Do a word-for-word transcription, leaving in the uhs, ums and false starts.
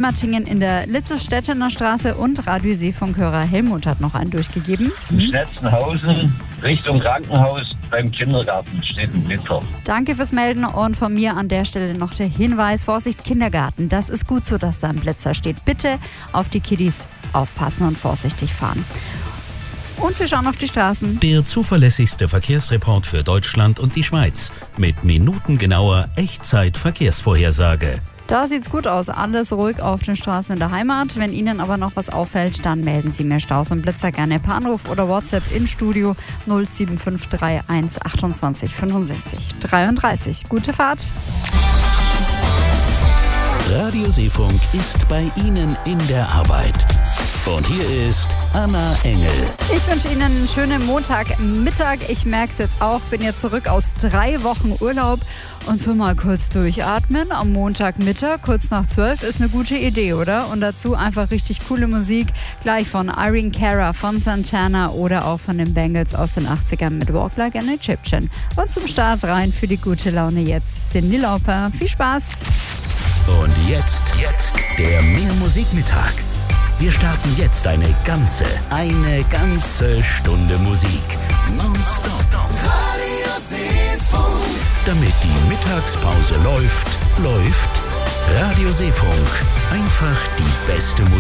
Almatingen in der Litzelstädtener Straße und Radioseefunkhörer Helmut hat noch einen durchgegeben. Schnetzenhausen, Richtung Krankenhaus, beim Kindergarten steht ein Blitzer. Danke fürs Melden und von mir an der Stelle noch der Hinweis, Vorsicht Kindergarten, das ist gut so, dass da ein Blitzer steht. Bitte auf die Kiddies aufpassen und vorsichtig fahren. Und wir schauen auf die Straßen. Der zuverlässigste Verkehrsreport für Deutschland und die Schweiz mit minutengenauer Echtzeit-Verkehrsvorhersage. Da sieht's gut aus, alles ruhig auf den Straßen in der Heimat. Wenn Ihnen aber noch was auffällt, dann melden Sie mir Staus und Blitzer gerne per Anruf oder WhatsApp in Studio null sieben fünf drei eins achtundzwanzig fünfundsechzig dreiunddreißig. Gute Fahrt! Radioseefunk ist bei Ihnen in der Arbeit. Und hier ist Anna Engel. Ich wünsche Ihnen einen schönen Montagmittag. Ich merke es jetzt auch, bin jetzt zurück aus drei Wochen Urlaub und so mal kurz durchatmen. Am Montagmittag, kurz nach zwölf, ist eine gute Idee, oder? Und dazu einfach richtig coole Musik, gleich von Irene Cara, von Santana oder auch von den Bengals aus den achtzigern mit Walk Like an Egyptian. Und zum Start rein für die gute Laune jetzt Cyndi Lauper. Viel Spaß! Und jetzt, jetzt der Mehr Musikmittag. Wir starten jetzt eine ganze, eine ganze Stunde Musik. Nonstop. Radio Seefunk. Damit die Mittagspause läuft, läuft Radio Seefunk. Einfach die beste Musik.